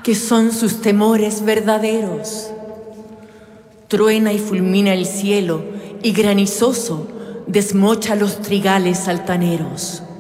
que son sus temores verdaderos. Truena y fulmina el cielo, y granizoso desmocha los trigales altaneros.